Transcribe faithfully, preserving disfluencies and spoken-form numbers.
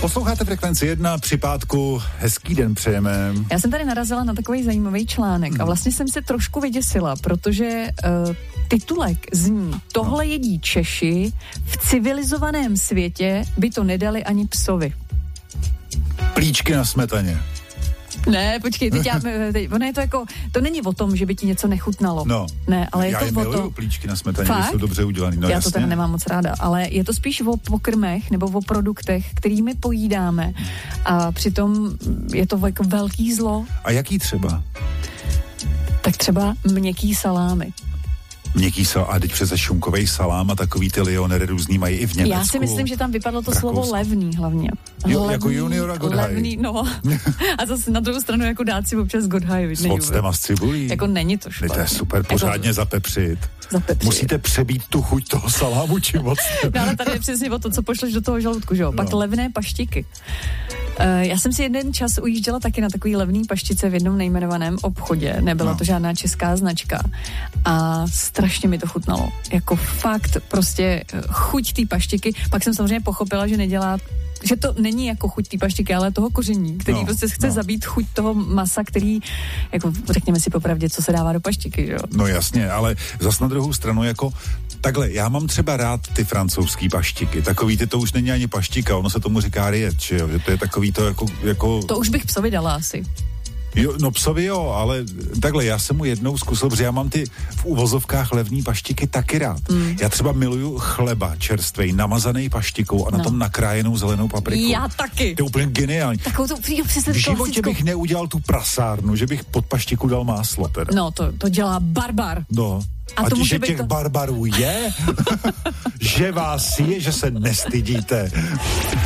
Posloucháte Frekvenci jedna, při pátku, hezký den přejeme. Já jsem tady narazila na takový zajímavý článek a vlastně jsem se trošku vyděsila, protože uh, titulek zní: tohle jedí Češi, v civilizovaném světě by to nedali ani psovi. Plíčky na smetaně. Ne, počkej, teď já, teď, ono je to jako, to není o tom, že by ti něco nechutnalo. No. Ne, ale je já to je o miluju to... plíčky na smetaně, Fakt? jsou dobře udělaný. No, já jasně. to teda nemám moc ráda, ale je to spíš o pokrmech nebo o produktech, kterými pojídáme a přitom je to jako velký zlo. A jaký třeba? Tak třeba měkký salámy. Měkký salám, a teď přece šunkovej salám a takový ty Lionery různý mají i v Německu. Já si myslím, že tam vypadlo to slovo levný hlavně. Jo, levný, jako junior a Godhaj. Levný, no. A zase na druhou stranu jako dát si občas Godhaj. S octem a s cibulí. Jako není to špatné. To je super, pořádně jako zapepřit. zapepřit. Musíte přebít tu chuť toho salámu čím moc. No ale tady je přesně o to, co pošleš do toho žaludku, že jo? Pak no. levné paštiky. Uh, já jsem si jeden čas ujížděla taky na takový levný paštice v jednom nejmenovaném obchodě. Nebyla no. to žádná česká značka. A strašně mi to chutnalo. Jako fakt prostě chuť té paštiky. Pak jsem samozřejmě pochopila, že nedělá, že to není jako chuť té paštiky, ale toho koření, který no, prostě chce no. zabít chuť toho masa, který, jako řekněme si popravdě, co se dává do paštiky, že jo? No jasně, ale zas na druhou stranu jako takhle, já mám třeba rád ty francouzský paštiky. Takový ty, to už není ani paštika, ono se tomu říká riet, že jo? Že to je takový to jako, jako... To už bych psovi dala asi. Jo, no psovi jo, ale takhle, já jsem mu jednou zkusil, protože já mám ty v uvozovkách levný paštiky taky rád. Mm. Já třeba miluju chleba čerstvej, namazaný paštikou a na no. tom nakrájenou zelenou paprikou. Já taky. To je úplně geniální. Takovou tu, přesně v životě klasickou... bych neudělal tu prasárnu, že bych pod paštiku dal máslo teda. No, to, to dělá barbar. No. A, a to že těch to... barbarů je, že vás je, že se nestydíte.